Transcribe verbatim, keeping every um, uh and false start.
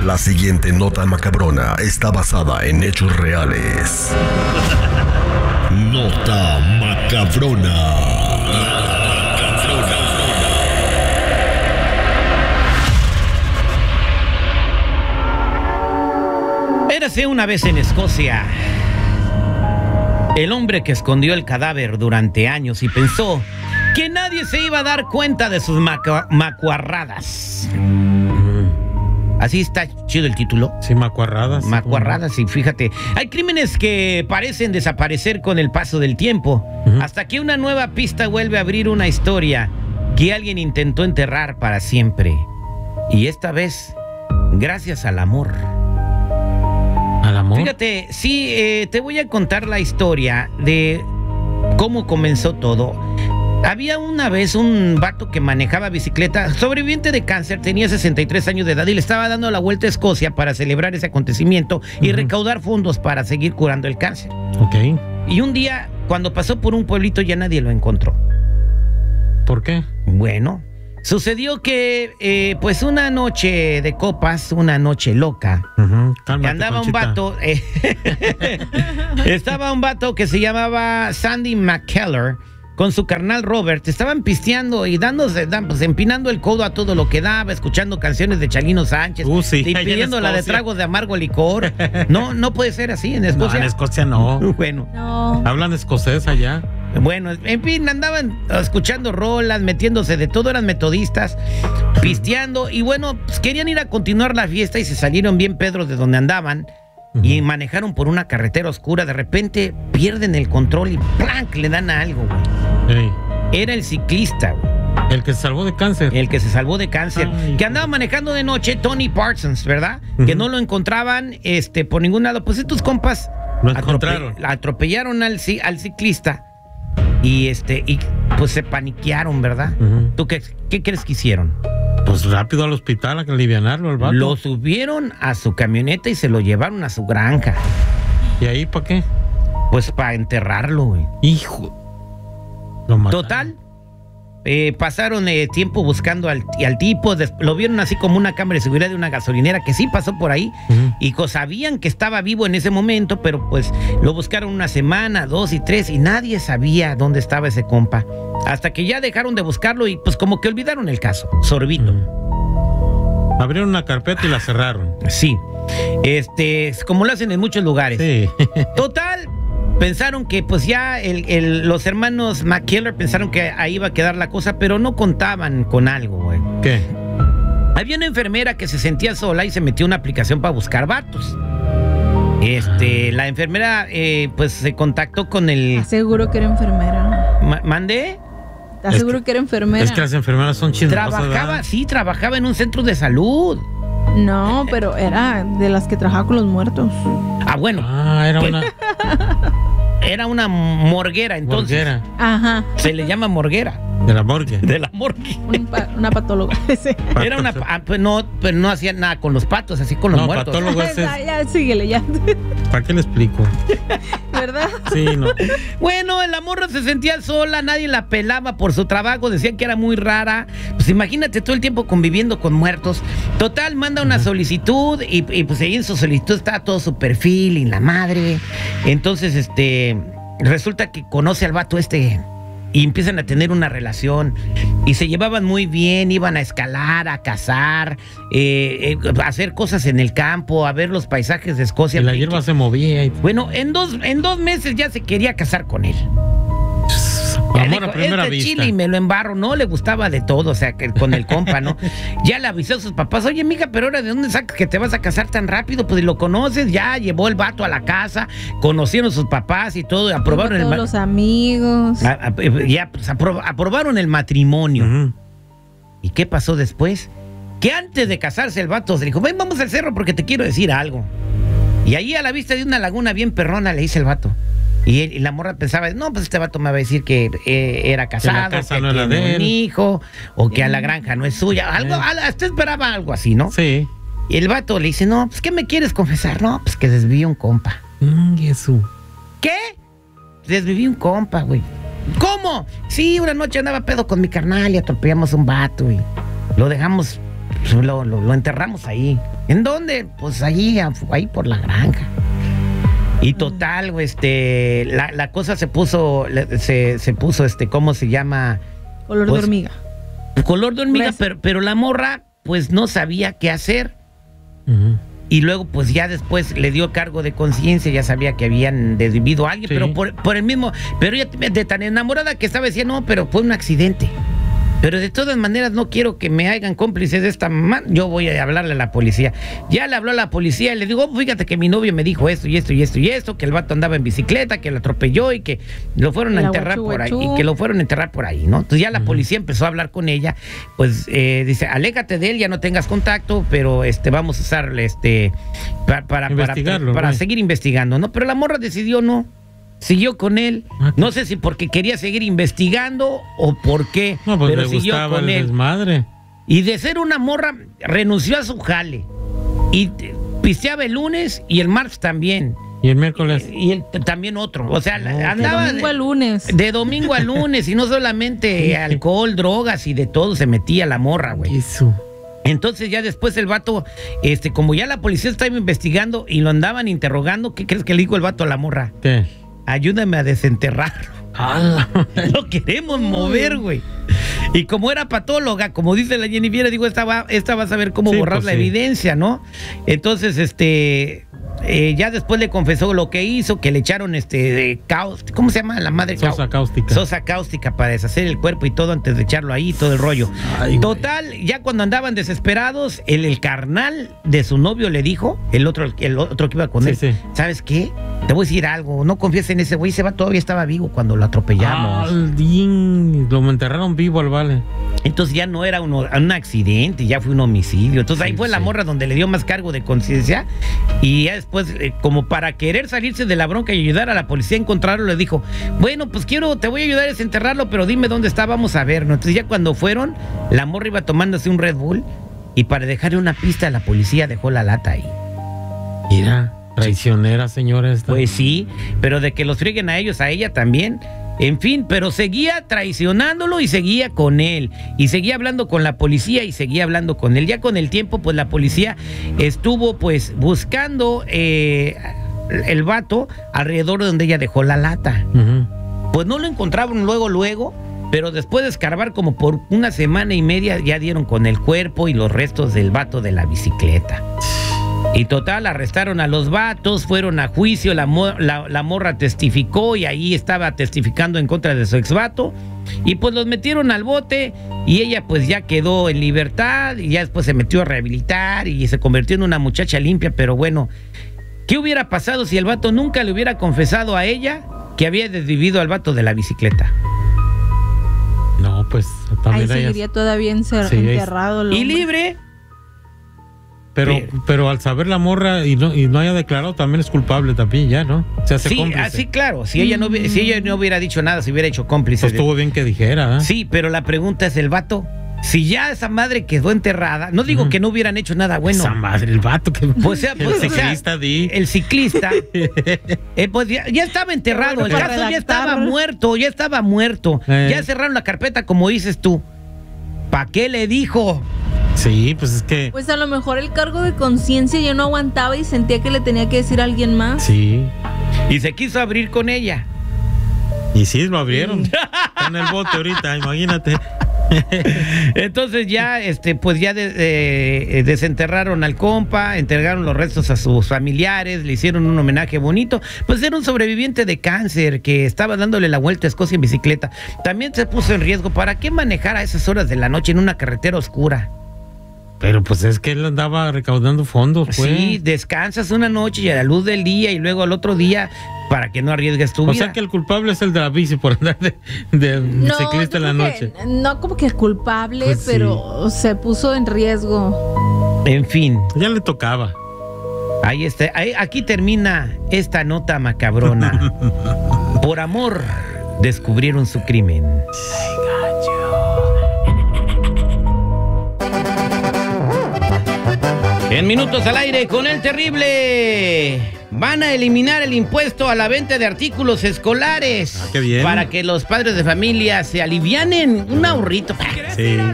La siguiente nota macabrona está basada en hechos reales. Nota macabrona. Érase una vez en Escocia el hombre que escondió el cadáver durante años y pensó que nadie se iba a dar cuenta de sus macu- macuarradas. Así está chido el título. Sí, macuarradas. Macuarradas, y fíjate, hay crímenes que parecen desaparecer con el paso del tiempo, uh-huh. hasta que una nueva pista vuelve a abrir una historia que alguien intentó enterrar para siempre. Y esta vez, gracias al amor. ¿Al amor? Fíjate, sí, eh, te voy a contar la historia de cómo comenzó todo. Había una vez un vato que manejaba bicicleta, sobreviviente de cáncer, tenía sesenta y tres años de edad y le estaba dando la vuelta a Escocia para celebrar ese acontecimiento y uh-huh. recaudar fondos para seguir curando el cáncer. Ok. Y un día, cuando pasó por un pueblito, ya nadie lo encontró. ¿Por qué? Bueno, sucedió que, eh, pues una noche de copas, una noche loca, uh-huh. Cálmate, andaba Conchita. un vato, eh, estaba un vato que se llamaba Sandy McKellar, con su carnal Robert. Estaban pisteando y dándose, pues, empinando el codo a todo lo que daba, escuchando canciones de Chalino Sánchez, uh, sí, y pidiendo la de tragos de amargo licor. No, no puede ser así en Escocia. No, en Escocia no. Bueno. No. Hablan escocés allá. Bueno, en fin, andaban escuchando rolas, metiéndose de todo, eran metodistas, pisteando, y bueno, pues querían ir a continuar la fiesta y se salieron bien pedros de donde andaban. Uh-huh. Y manejaron por una carretera oscura. De repente pierden el control y ¡plank! Le dan a algo, güey. Hey. Era el ciclista, güey. El que se salvó de cáncer. El que se salvó de cáncer. Ay, que andaba manejando de noche, Tony Parsons, ¿verdad? Uh-huh. Que no lo encontraban este, por ningún lado. Pues estos compas lo encontraron. Atrope- atropellaron al, al ciclista. Y este, y pues se paniquearon, ¿verdad? Uh-huh. ¿Tú qué, qué crees que hicieron? Pues rápido al hospital a alivianarlo al vato. Lo subieron a su camioneta y se lo llevaron a su granja. ¿Y ahí para qué? Pues para enterrarlo, güey. Hijo. Lo mataron. Total. Eh, pasaron eh, tiempo buscando al, al tipo. Des, lo vieron así como una cámara de seguridad de una gasolinera que sí pasó por ahí. Uh-huh. Y pues, sabían que estaba vivo en ese momento, pero pues lo buscaron una semana, dos y tres, y nadie sabía dónde estaba ese compa. Hasta que ya dejaron de buscarlo y pues como que olvidaron el caso. Sorbito. Uh-huh. Abrieron una carpeta y la cerraron. Sí. Este, como lo hacen en muchos lugares. Sí. Total. Pensaron que pues ya el, el, los hermanos McKellar pensaron que ahí iba a quedar la cosa, pero no contaban con algo, güey. ¿Qué? Había una enfermera que se sentía sola y se metió una aplicación para buscar vatos. Este, la enfermera eh, pues se contactó con el... Aseguro que era enfermera. Ma- ¿Mandé? Aseguro es que, que era enfermera. Es que las enfermeras son chismosas. Trabajaba, ¿verdad? sí, trabajaba en un centro de salud. No, pero era de las que trabajaba con los muertos. Ah, bueno. Ah, era pues, una... Era una morguera, entonces. Morguera. Ajá. Se le llama morguera. De la morgue. De la morgue. Un pa- una patóloga. Sí. Era una... ah, pues no, pero no hacía nada con los patos, así con los No, muertos. patólogo es... Ya, ya, síguele ya. ¿Para qué le explico? ¿Verdad? Sí, no. Bueno, la morra se sentía sola, nadie la pelaba por su trabajo, decían que era muy rara. Pues imagínate todo el tiempo conviviendo con muertos. Total, manda una uh-huh. solicitud y, y pues ahí en su solicitud está todo su perfil y la madre. Entonces, este, resulta que conoce al vato este y empiezan a tener una relación y se llevaban muy bien, iban a escalar, a cazar, eh, eh, a hacer cosas en el campo, a ver los paisajes de Escocia. Y la hierba se movía. Y... Bueno, en dos, en dos meses ya se quería casar con él. Amor dijo, a primera este vista. chile y me lo embarro, no le gustaba de todo, o sea, que con el compa, ¿no? Ya le avisó a sus papás, oye, amiga, pero ahora ¿de dónde sacas que te vas a casar tan rápido? Pues lo conoces, ya llevó el vato a la casa, conocieron a sus papás y todo, aprobaron todos el ma- los amigos. a, a, ya pues, apro- aprobaron el matrimonio. Uh-huh. ¿Y qué pasó después? Que antes de casarse el vato se dijo, ven, vamos al cerro porque te quiero decir algo. Y allí a la vista de una laguna bien perrona le dice el vato. Y, él, y la morra pensaba, no, pues este vato me va a decir que eh, era casado, que, casa que no era tiene de un él. hijo, o que a la granja no es suya. Algo, Eh. hasta esperaba algo así, ¿no? Sí. Y el vato le dice, no, pues ¿qué me quieres confesar? No, pues que desviví un compa. Mm, Jesús. ¿Qué? Desviví un compa, güey. ¿Cómo? Sí, una noche andaba pedo con mi carnal y atropellamos un vato y lo dejamos pues, lo, lo, lo enterramos ahí. ¿En dónde? Pues allí, ahí por la granja. Y total, este, la, la cosa se puso, se, se puso, este, ¿cómo se llama? Color pues, de hormiga. Color de hormiga, Grueso. pero, pero la morra, pues no sabía qué hacer. Ujú. Y luego, pues ya después le dio cargo de conciencia, ya sabía que habían desvivido a alguien, Sí. pero por, por el mismo, pero ella de tan enamorada que estaba, decía, no, pero fue un accidente. Pero de todas maneras no quiero que me hagan cómplices de esta mamá. Yo voy a hablarle a la policía. Ya le habló a la policía y le digo, oh, fíjate que mi novio me dijo esto y esto y esto y esto, que el vato andaba en bicicleta, que lo atropelló y que lo fueron a La enterrar guachu, por ahí. guachu. Y que lo fueron a enterrar por ahí, ¿no? Entonces ya la policía empezó a hablar con ella. Pues eh, dice, aléjate de él, ya no tengas contacto, pero este vamos a usarle este para, para, para, Investigarlo, para güey. seguir investigando, ¿no? Pero la morra decidió no. Siguió con él. Ah, No sé si porque quería seguir investigando o por qué, No, pues pero le siguió gustaba con el él. desmadre. Y de ser una morra, renunció a su jale. Y eh, pisteaba el lunes y el martes también. Y el miércoles. Y el- también otro. O sea, No, De andaba domingo a de, lunes. de domingo a lunes. Y no solamente alcohol, drogas y de todo se metía la morra, güey. Eso. Entonces ya después el vato, este, como ya la policía estaba investigando y lo andaban interrogando, ¿qué crees que le dijo el vato a la morra? ¿Qué? Ayúdame a desenterrarlo. Lo queremos mover, güey. Y como era patóloga, como dice la Jennifer, digo, esta va, esta va a saber cómo Sí, borrar pues la sí. evidencia, ¿no? Entonces, este, eh, ya después le confesó lo que hizo, que le echaron este de caos, ¿cómo se llama la madre? Sosa cáustica. Sosa cáustica para deshacer el cuerpo y todo antes de echarlo ahí, todo el rollo. Ay, güey. Total, ya cuando andaban desesperados, el, el carnal de su novio le dijo, el otro, el otro que iba con Sí, él, sí. ¿sabes qué? Te voy a decir algo, no confíes en ese güey, ese va todavía estaba vivo cuando lo atropellamos. Al din, lo enterraron vivo al vale. Entonces ya no era un, un accidente, ya fue un homicidio. Entonces ahí Sí, fue la sí. morra donde le dio más cargo de conciencia. Y ya después, eh, como para querer salirse de la bronca y ayudar a la policía a encontrarlo, le dijo, bueno, pues quiero, te voy a ayudar a desenterrarlo, pero dime dónde está, vamos a ver, ¿no? Entonces ya cuando fueron, la morra iba tomándose un Red Bull y para dejarle una pista a la policía dejó la lata ahí. Mira, traicionera señora esta. Pues sí, pero de que los frieguen a ellos, a ella también. En fin, pero seguía traicionándolo y seguía con él. Y seguía hablando con la policía y seguía hablando con él. Ya con el tiempo, pues la policía estuvo pues buscando eh, el vato alrededor de donde ella dejó la lata. Ujú. Pues no lo encontraron luego, luego. Pero después de escarbar como por una semana y media, ya dieron con el cuerpo y los restos del vato de la bicicleta. Y total, arrestaron a los vatos, fueron a juicio, la, mo- la, la morra testificó y ahí estaba testificando en contra de su exvato. Y pues los metieron al bote y ella pues ya quedó en libertad y ya después se metió a rehabilitar y se convirtió en una muchacha limpia. Pero bueno, ¿qué hubiera pasado si el vato nunca le hubiera confesado a ella que había desvivido al vato de la bicicleta? No, pues Ahí también ella- seguiría todavía encer- Sí, ahí- enterrado. el Y hombre. libre. Pero, Pero- pero al saber la morra y no, y no haya declarado, también es culpable también ya, ¿no? Se hace Sí, cómplice. así claro, si ella, no, hubi- si ella no hubiera dicho nada, se hubiera hecho cómplice. Pues de- estuvo bien que dijera, ¿eh? Sí, pero la pregunta es el vato. Si ya esa madre quedó enterrada, no digo Ujú. que no hubieran hecho nada bueno. Esa madre, el vato que... Pues, o sea, pues, el o sea, ciclista, di. El ciclista, eh, pues ya, ya estaba enterrado, Bueno, el para caso ya redactar. estaba muerto, ya estaba muerto. Eh. Ya cerraron la carpeta, como dices tú. ¿Para qué le dijo? Sí, pues es que... Pues a lo mejor el cargo de conciencia ya no aguantaba y sentía que le tenía que decir a alguien más. Sí. Y se quiso abrir con ella. Y sí, lo abrieron. Está en el bote ahorita, imagínate. Entonces ya, este, pues ya de- de- desenterraron al compa, entregaron los restos a sus familiares, le hicieron un homenaje bonito. Pues era un sobreviviente de cáncer que estaba dándole la vuelta a Escocia en bicicleta. También se puso en riesgo. ¿Para qué manejar a esas horas de la noche en una carretera oscura? Pero pues es que él andaba recaudando fondos, pues. Sí, descansas una noche y a la luz del día y luego al otro día para que no arriesgues tu O vida. sea que el culpable es el de la bici por andar de, de No, ciclista en yo la creo noche. que no como que culpable, Pues sí. pero se puso en riesgo. En fin, Ya le tocaba. ahí está. Ahí- aquí termina esta nota macabrona. Por amor, descubrieron su crimen. En Minutos al Aire con el terrible. Van a eliminar el impuesto a la venta de artículos escolares. Ah, qué bien. Para que los padres de familia se alivianen un ahorrito. Sí.